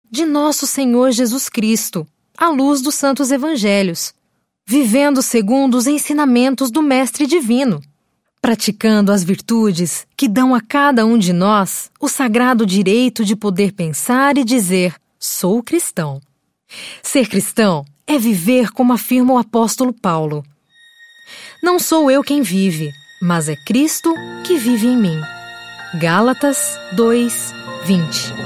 de nosso Senhor Jesus Cristo, à luz dos santos evangelhos, vivendo segundo os ensinamentos do Mestre Divino, praticando as virtudes que dão a cada um de nós o sagrado direito de poder pensar e dizer: sou cristão. Ser cristão é viver como afirma o apóstolo Paulo. Não sou eu quem vive, mas é Cristo que vive em mim. Gálatas 2:20.